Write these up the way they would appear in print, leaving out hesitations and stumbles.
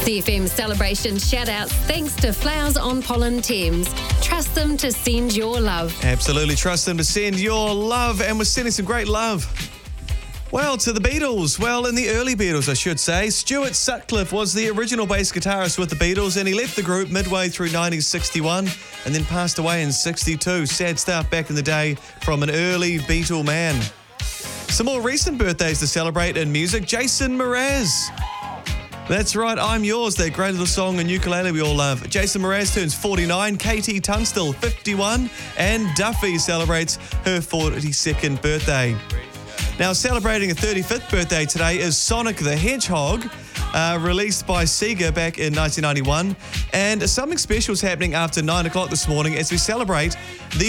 CFM celebration shout-outs thanks to Flowers on Pollen Thames. Trust them to send your love. Absolutely, trust them to send your love, and we're sending some great love. Well, to the Beatles. Well, in the early Beatles, I should say. Stuart Sutcliffe was the original bass guitarist with the Beatles, and he left the group midway through 1961 and then passed away in 62. Sad stuff back in the day from an early Beatle man. Some more recent birthdays to celebrate in music. Jason Mraz. That's right, I'm Yours, that great little song and ukulele we all love. Jason Mraz turns 49, Katie Tunstall 51, and Duffy celebrates her 42nd birthday. Now, celebrating a 35th birthday today is Sonic the Hedgehog, released by Sega back in 1991. And something special is happening after 9 o'clock this morning as we celebrate the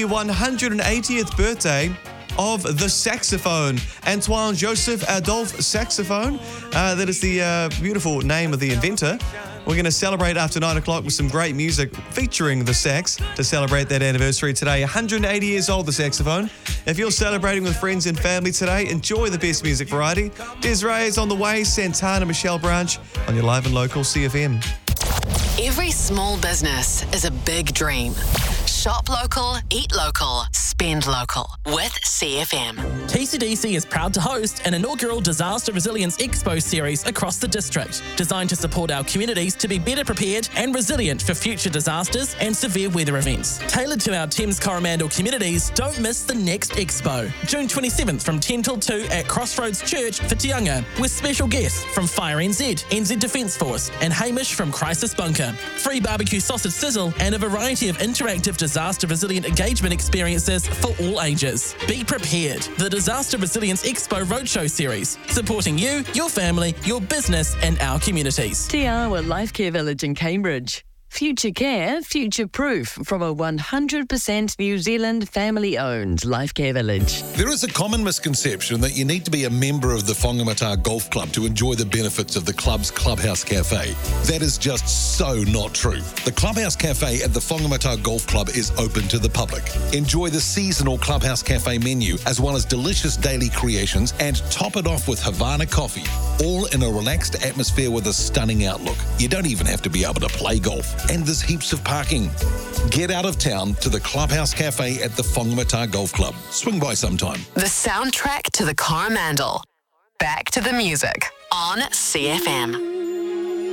180th birthday of the saxophone, Antoine Joseph Adolphe Saxophone. That is the beautiful name of the inventor. We're going to celebrate after 9 o'clock with some great music featuring the sax to celebrate that anniversary today. 180 years old, the saxophone. If you're celebrating with friends and family today, enjoy the best music variety. Desiree is on the way, Santana Michelle Branch on your live and local CFM. Every small business is a big dream. Shop local, eat local, spend local with CFM. TCDC is proud to host an inaugural Disaster Resilience Expo series across the district, designed to support our communities to be better prepared and resilient for future disasters and severe weather events. Tailored to our Thames Coromandel communities, don't miss the next expo, June 27th from 10 till 2 at Crossroads Church for Tianga, with special guests from Fire NZ, NZ Defence Force, and Hamish from Crisis Bunker. Free barbecue sausage sizzle and a variety of interactive disaster resilient engagement experiences for all ages. Be prepared. The Disaster Resilience Expo Roadshow Series, supporting you, your family, your business and our communities. Te Awa Life Care Village in Cambridge. Future care, future proof from a 100% New Zealand family-owned life care village. There is a common misconception that you need to be a member of the Whangamata Golf Club to enjoy the benefits of the club's Clubhouse Cafe. That is just so not true. The Clubhouse Cafe at the Whangamata Golf Club is open to the public. Enjoy the seasonal Clubhouse Cafe menu as well as delicious daily creations, and top it off with Havana coffee, all in a relaxed atmosphere with a stunning outlook. You don't even have to be able to play golf. And there's heaps of parking. Get out of town to the Clubhouse Cafe at the Whangamata Golf Club. Swing by sometime. The soundtrack to the Coromandel. Back to the music on CFM.